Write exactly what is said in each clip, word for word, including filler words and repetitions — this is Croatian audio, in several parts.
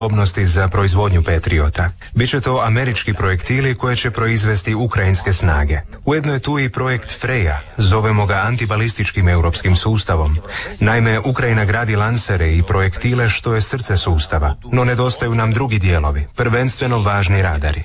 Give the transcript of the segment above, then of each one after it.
sposobnosti za proizvodnju Patriota. Biće to američki projektili koje će proizvesti ukrajinske snage. Ujedno je tu i projekt Freja, zovemo ga antibalističkim europskim sustavom. Naime, Ukrajina gradi lansere i projektile što je srce sustava, no nedostaju nam drugi dijelovi, prvenstveno važni radari.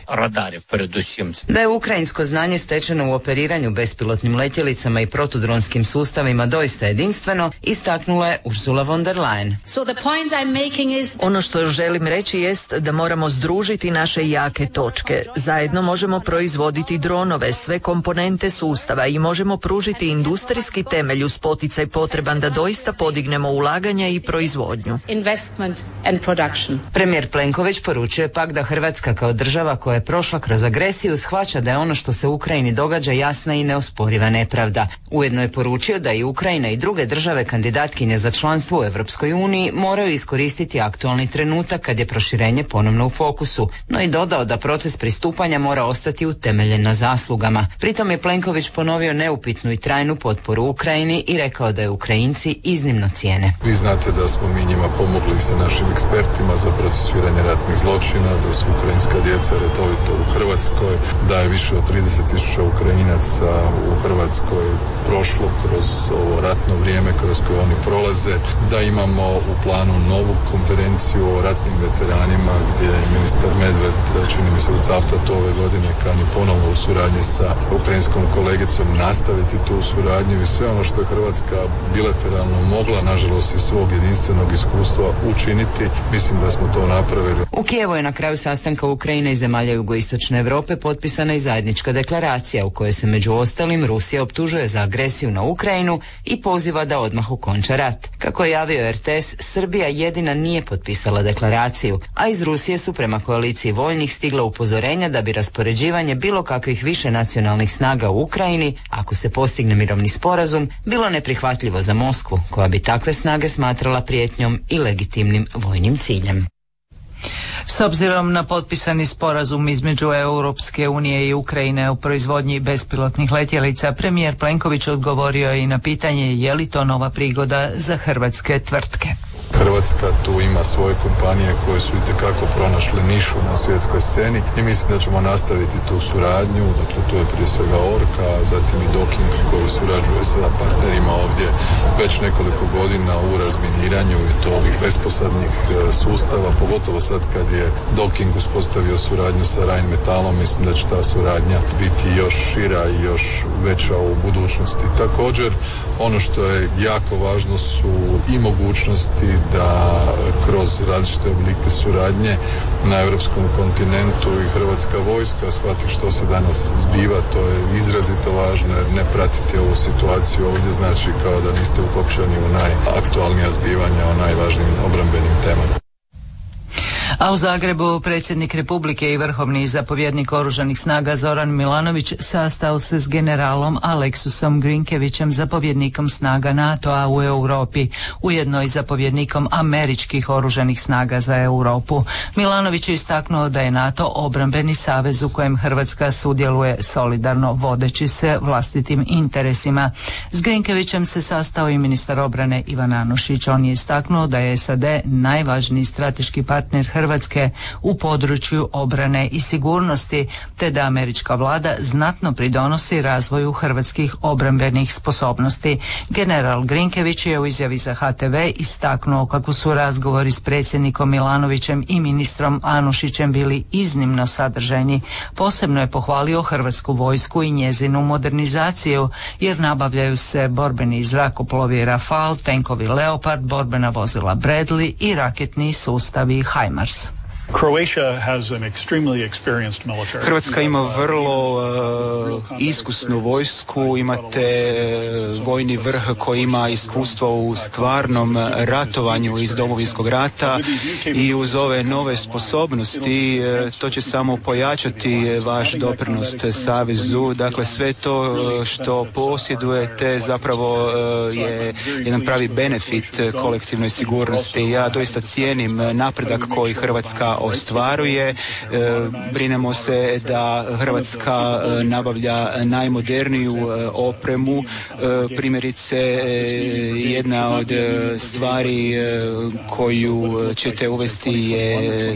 Da je ukrajinsko znanje stečeno u operiranju bespilotnim letjelicama i protudronskim sustavima doista jedinstveno, istaknula je Ursula von der Leyen. So the point I'm making is... Ono što želim reći jest da moramo združiti naše jake točke. Zajedno možemo proizvoditi dronove, sve komponente sustava i možemo pružiti industrijski temelj uz poticaj potreban da doista podignemo ulaganja i proizvodnju. Investment and production. Premijer Plenković poručuje pak da Hrvatska kao država koja je prošla kroz agresiju shvaća da je ono što se u Ukrajini događa jasna i neosporiva nepravda. Ujedno je poručio da i Ukrajina i druge države kandidatkinje za članstvo u Europskoj uniji moraju iskoristiti aktualni trenutak kad je proširenje ponovno u fokusu, no i dodao da proces pristupanja mora ostati utemeljen na zaslugama. Pritom je Plenković ponovio neupitnu i trajnu potporu Ukrajini i rekao da je Ukrajinci iznimno cijene. Vi znate da smo mi njima pomogli sa našim ekspertima za procesuiranje ratnih zločina, da su ukrajinska djeca redovito u Hrvatskoj, da je više od trideset tisuća Ukrajinaca u Hrvatskoj prošlo kroz ovo ratno vrijeme kroz koje oni prolaze, da imamo u planu novu konferenciju o ratnim veteranima gdje je ministar Medved, čini mi se u Cavtatu ove godine, kani ponovno u suradnji sa ukrajinskom kolegicom nastaviti tu suradnju i sve ono što je Hrvatska bilateralno mogla, nažalost iz svog jedinstvenog iskustva učiniti, mislim da smo to napravili. U Kijevu je na kraju sastanka Ukrajine i zemalja jugoistočne Europe potpisana i zajednička deklaracija u kojoj se među ostalim Rusija optužuje za agresiju na Ukrajinu i poziva da odmah okonča rat. Kako je javio R T S, Srbija jedina nije potpisala deklaraciju, a iz Rusije su prema koaliciji voljnih stigla upozorenja da bi raspoređivanje bilo kakvih više nacionalnih snaga u Ukrajini, ako se postigne mirovni sporazum, bilo neprihvatljivo za Moskvu, koja bi takve snage smatrala prijetnjom i legitimnim vojnim ciljem. S obzirom na potpisani sporazum između Europske unije i Ukrajine o proizvodnji bespilotnih letjelica, premijer Plenković odgovorio je i na pitanje je li to nova prigoda za hrvatske tvrtke. Hrvatska tu ima svoje kompanije koje su itekako pronašle nišu na svjetskoj sceni i mislim da ćemo nastaviti tu suradnju. Dakle, tu je prije svega Orka, zatim i Docking koji surađuje sa partnerima ovdje već nekoliko godina u razminiranju i to ovih besposadnih sustava, pogotovo sad kad je Docking uspostavio suradnju sa Rheinmetallom, mislim da će ta suradnja biti još šira i još veća u budućnosti. Također, ono što je jako važno su i mogućnosti da kroz različite oblike suradnje na europskom kontinentu i hrvatska vojska shvati što se danas zbiva. To je izrazito važno jer ne pratiti ovu situaciju ovdje znači kao da niste ukopčani u najaktualnija zbivanja o najvažnijim obrambenim temama. A u Zagrebu predsjednik Republike i vrhovni zapovjednik Oružanih snaga Zoran Milanović sastao se s generalom Aleksusom Grinkevićem, zapovjednikom snaga NATO-a u Europi, ujedno i zapovjednikom američkih oružanih snaga za Europu. Milanović je istaknuo da je NATO obrambeni savez u kojem Hrvatska sudjeluje solidarno vodeći se vlastitim interesima. S Grinkevićem se sastao i ministar obrane Ivan Anušić. On je istaknuo da je S A D najvažniji strateški partner Hrvatske u području obrane i sigurnosti, te da američka vlada znatno pridonosi razvoju hrvatskih obrambenih sposobnosti. General Grinkević je u izjavi za H T V istaknuo kako su razgovori s predsjednikom Milanovićem i ministrom Anušićem bili iznimno sadržajni. Posebno je pohvalio hrvatsku vojsku i njezinu modernizaciju, jer nabavljaju se borbeni zrakoplovi Rafale, tenkovi Leopard, borbena vozila Bradley i raketni sustavi HIMARS. Hrvatska ima vrlo uh, iskusnu vojsku, imate vojni vrh koji ima iskustvo u stvarnom ratovanju iz Domovinskog rata i uz ove nove sposobnosti uh, to će samo pojačati vaš doprinos savezu. Dakle, sve to što posjedujete zapravo uh, je jedan pravi benefit kolektivnoj sigurnosti. Ja doista cijenim napredak koji Hrvatska ostvaruje. Brinemo se da Hrvatska nabavlja najmoderniju opremu. Primjerice, jedna od stvari koju ćete uvesti je